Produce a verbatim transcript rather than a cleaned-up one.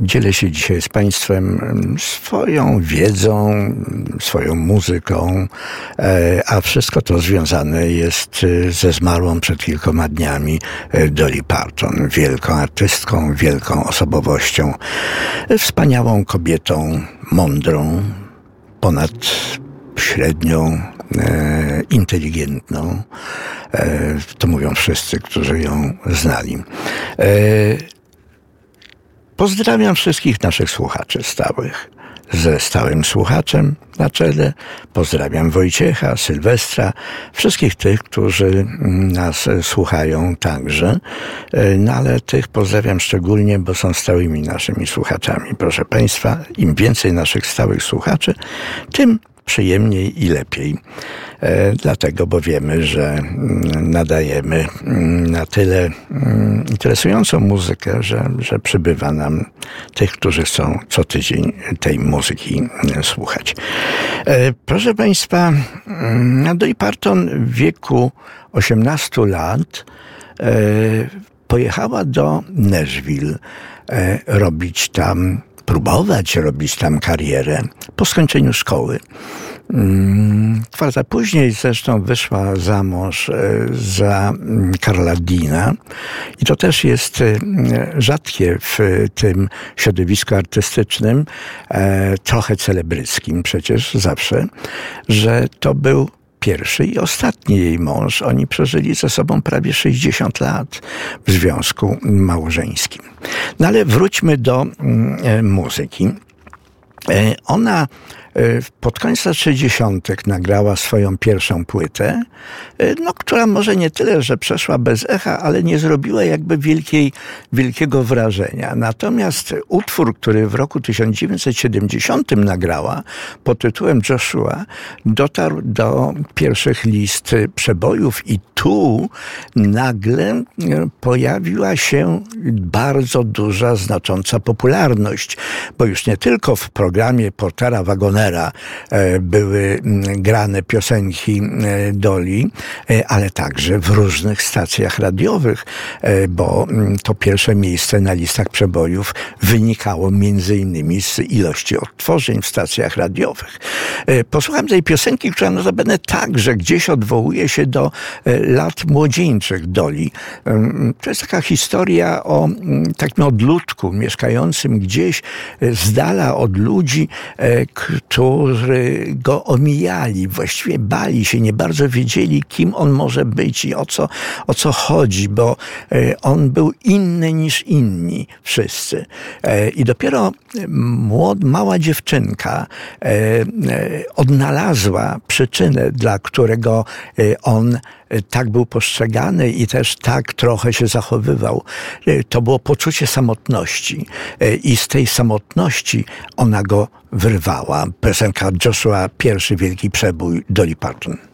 dzielę się dzisiaj z Państwem swoją wiedzą, swoją muzyką, a wszystko to związane jest ze zmarłą przed kilkoma dniami Dolly Parton. Wielką artystką, wielką osobowością, wspaniałą kobietą, mądrą, ponad średnią, e, inteligentną. E, to mówią wszyscy, którzy ją znali. E, pozdrawiam wszystkich naszych słuchaczy stałych. Ze stałym słuchaczem na czele pozdrawiam Wojciecha, Sylwestra, wszystkich tych, którzy nas słuchają także, no ale tych pozdrawiam szczególnie, bo są stałymi naszymi słuchaczami. Proszę Państwa, im więcej naszych stałych słuchaczy, tym przyjemniej i lepiej. E, dlatego, bo wiemy, że nadajemy na tyle interesującą muzykę, że, że przybywa nam tych, którzy chcą co tydzień tej muzyki słuchać. E, proszę Państwa, Dolly Parton w wieku osiemnastu lat e, pojechała do Nashville e, robić tam próbować robić tam karierę po skończeniu szkoły. Dwa lata później zresztą wyszła za mąż za Carla Deana i to też jest rzadkie w tym środowisku artystycznym, trochę celebryckim przecież zawsze, że to był pierwszy i ostatni jej mąż. Oni przeżyli ze sobą prawie sześćdziesiąt lat w związku małżeńskim. No ale wróćmy do e, muzyki. E, ona pod koniec lat sześćdziesiątych nagrała swoją pierwszą płytę, no, która może nie tyle, że przeszła bez echa, ale nie zrobiła jakby wielkiej, wielkiego wrażenia. Natomiast utwór, który w roku tysiąc dziewięćset siedemdziesiątym nagrała pod tytułem Joshua, dotarł do pierwszych list przebojów i tu nagle pojawiła się bardzo duża, znacząca popularność, bo już nie tylko w programie Portera Wagonera były grane piosenki Dolly, ale także w różnych stacjach radiowych, bo to pierwsze miejsce na listach przebojów wynikało między innymi z ilości odtworzeń w stacjach radiowych. Posłucham tej piosenki, która notabene także gdzieś odwołuje się do lat młodzieńczych Dolly. To jest taka historia o takim odludku mieszkającym gdzieś z dala od ludzi, którzy go omijali, właściwie bali się, nie bardzo wiedzieli, kim on może być i o co, o co chodzi, bo on był inny niż inni wszyscy. I dopiero młod, mała dziewczynka odnalazła przyczynę, dla którego on tak był postrzegany i też tak trochę się zachowywał. To było poczucie samotności i z tej samotności ona go wyrwała. Piosenka Joshua, pierwszy wielki przebój Dolly Parton.